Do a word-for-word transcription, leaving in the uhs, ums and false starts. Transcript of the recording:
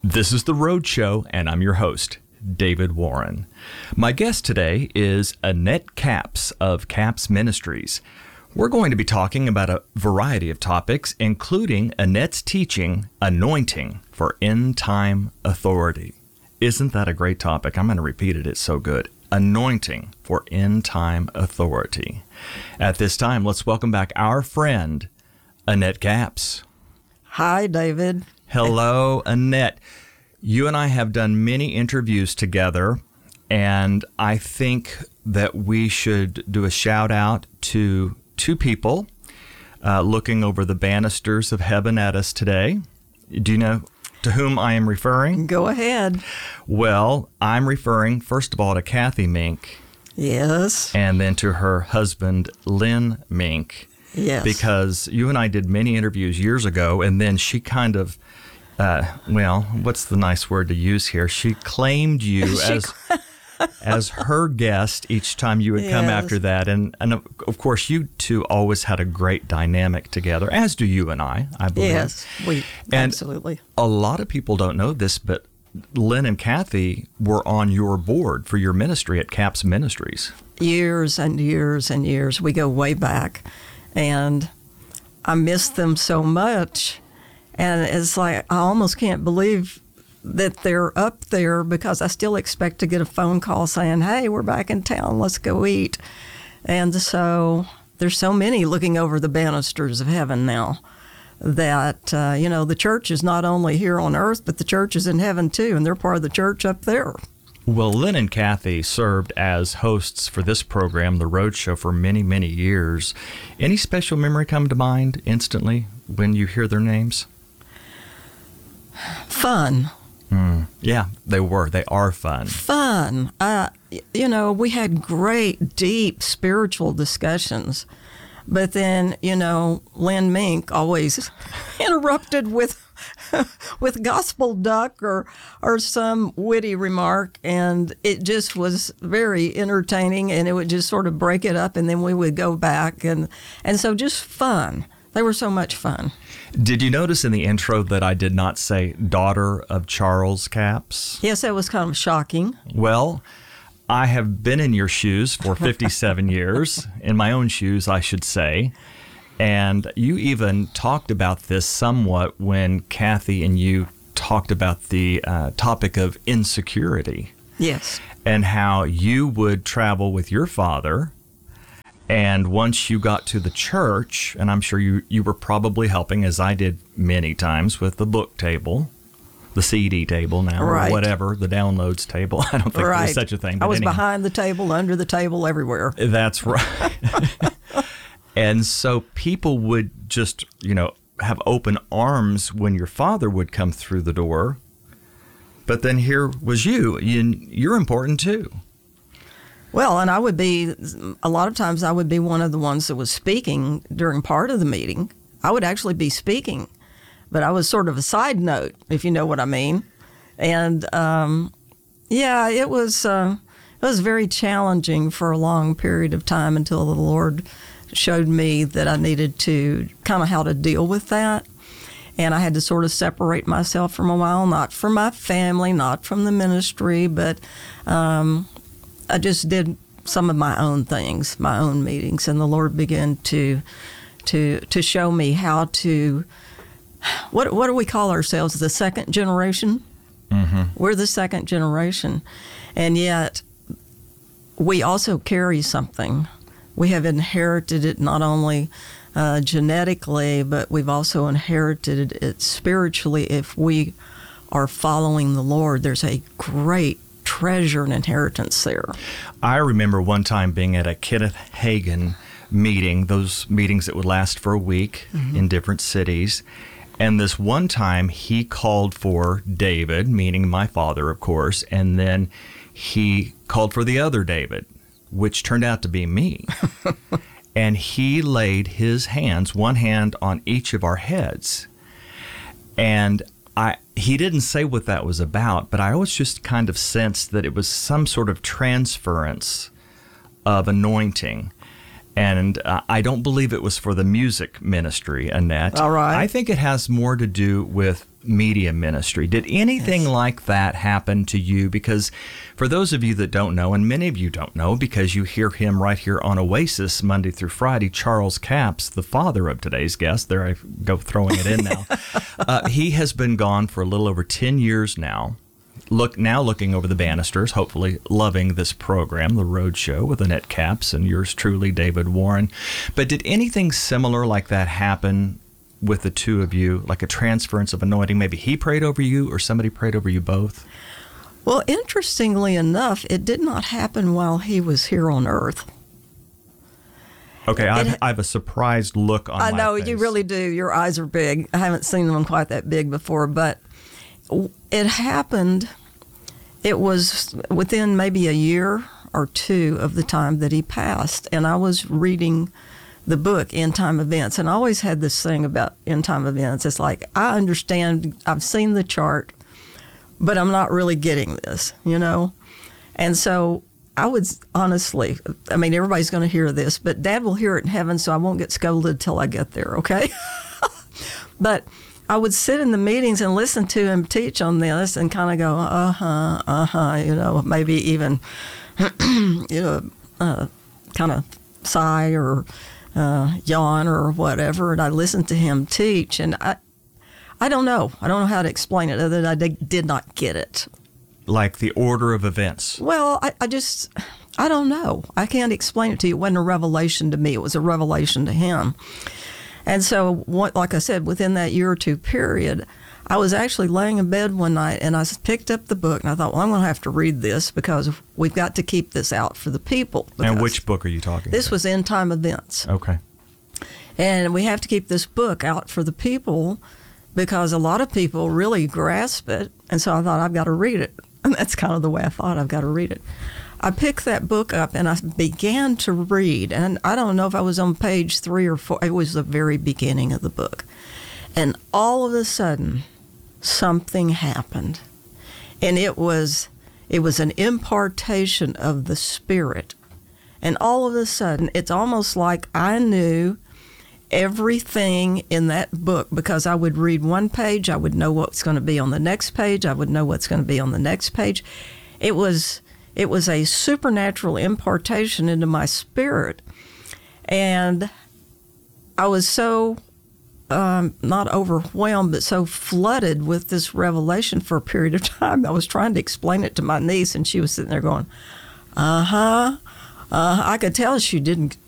This is The Road Show, and I'm your host, David Warren. My guest today is Annette Capps of Capps Ministries. We're going to be talking about a variety of topics, including Annette's teaching, Anointing for End-Time Authority. Isn't that a great topic? I'm going to repeat it. It's so good. Anointing for End-Time Authority. At this time, let's welcome back our friend, Annette Capps. Hi, David. Hello, Annette. You and I have done many interviews together, and I think that we should do a shout out to two people uh, looking over the banisters of heaven at us today. Do you know to whom I am referring? Go ahead. Well, I'm referring, first of all, to Kathy Mink. Yes. And then to her husband, Lynn Mink. Yes. Because you and I did many interviews years ago, and then she kind of, uh, well, what's the nice word to use here? She claimed you She as as her guest each time you would come Yes. after that. And, and of, of course, you two always had a great dynamic together, as do you and I, I believe. Yes, we And absolutely. a lot of people don't know this, but Lynn and Kathy were on your board for your ministry at Capps Ministries. Years and years and years. We go way back. And I miss them so much. And it's like, I almost can't believe that they're up there because I still expect to get a phone call saying, hey, we're back in town, let's go eat. And so there's so many looking over the banisters of heaven now that, uh, you know, the church is not only here on earth, but the church is in heaven too, and they're part of the church up there. Well, Lynn and Kathy served as hosts for this program, The Road Show, for many, many years. Any special memory come to mind instantly when you hear their names? Fun. Mm. Yeah, they were. They are fun. Fun. Uh, you know, we had great, deep spiritual discussions. But then, you know, Lynn Mink always interrupted with with gospel duck or or some witty remark, and it just was very entertaining, and it would just sort of break it up, and then we would go back, and and so just fun. They were so much fun. Did you notice in the intro that I did not say daughter of Charles Capps? Yes, that was kind of shocking. Well, I have been in your shoes for fifty-seven years, in my own shoes, I should say. And you even talked about this somewhat when Kathy and you talked about the uh, topic of insecurity. Yes. And how you would travel with your father. And once you got to the church, and I'm sure you, you were probably helping, as I did many times, with the book table, the C D table now, Right. or whatever, the downloads table. I don't think Right. there's such a thing. I but was anyhow. behind the table, under the table, everywhere. That's right. And so people would just, you know, have open arms when your father would come through the door. But then here was you. you you're important too. Well, and I would be, a lot of times I would be one of the ones that was speaking during part of the meeting. I would actually be speaking, but I was sort of a side note, if you know what I mean. And um, yeah, it was uh, it was very challenging for a long period of time until the Lord showed me that I needed to kind of how to deal with that. And I had to sort of separate myself from a while, not from my family, not from the ministry, but um, I just did some of my own things, my own meetings, and the Lord began to to to show me how to, what what do we call ourselves, the second generation? Mm-hmm. We're the second generation, and yet we also carry something. We have inherited it not only uh, genetically, but we've also inherited it spiritually. If we are following the Lord, there's a great treasure and inheritance there. I remember one time being at a Kenneth Hagin meeting, those meetings that would last for a week mm-hmm. in different cities. And this one time he called for David, meaning my father, of course, and then he called for the other David, which turned out to be me. And he laid his hands, one hand on each of our heads. And I he didn't say what that was about, but I always just kind of sensed that it was some sort of transference of anointing. And uh, I don't believe it was for the music ministry, Annette. All right. I think it has more to do with media ministry. Did anything Yes. like that happen to you? Because for those of you that don't know, and many of you don't know because you hear him right here on Oasis Monday through Friday, Charles Capps, the father of today's guest, there I go throwing it in now, uh, he has been gone for a little over ten years now. Look now looking over the banisters, hopefully loving this program, The Road Show with Annette Capps and yours truly, David Warren. But did anything similar like that happen with the two of you, like a transference of anointing? Maybe he prayed over you or somebody prayed over you both? Well, interestingly enough, it did not happen while he was here on earth. Okay, I It- have, I have a surprised look on I my know face. you really do. Your eyes are big. I haven't seen them quite that big before, but it happened. It was within maybe a year or two of the time that he passed, and I was reading the book End Time Events, and I always had this thing about end time events. It's like, I understand, I've seen the chart, but I'm not really getting this, you know? And so I would honestly, I mean, everybody's going to hear this, but Dad will hear it in heaven, so I won't get scolded till I get there, okay? But I would sit in the meetings and listen to him teach on this and kind of go, uh-huh, uh-huh, you know, maybe even, you know, uh, kind of sigh or uh, yawn or whatever. And I listened to him teach, and I, I don't know. I don't know how to explain it other than I did, did not get it. Like the order of events. Well, I, I just, I don't know. I can't explain it to you. It wasn't a revelation to me. It was a revelation to him. And so, what, like I said, within that year or two period, I was actually laying in bed one night and I picked up the book and I thought, well, I'm going to have to read this because we've got to keep this out for the people. And which book are you talking This about? was End Time Events. Okay. And we have to keep this book out for the people because a lot of people really grasp it. And so I thought, I've got to read it. And that's kind of the way I thought, I've got to read it. I picked that book up and I began to read. And I don't know if I was on page three or four. It was the very beginning of the book. And all of a sudden, something happened. And it was it was an impartation of the Spirit. And all of a sudden, it's almost like I knew everything in that book because I would read one page, I would know what's going to be on the next page, I would know what's going to be on the next page. It was it was a supernatural impartation into my spirit. And I was so um, not overwhelmed, but so flooded with this revelation for a period of time. I was trying to explain it to my niece, and she was sitting there going, uh-huh. Uh, I could tell she didn't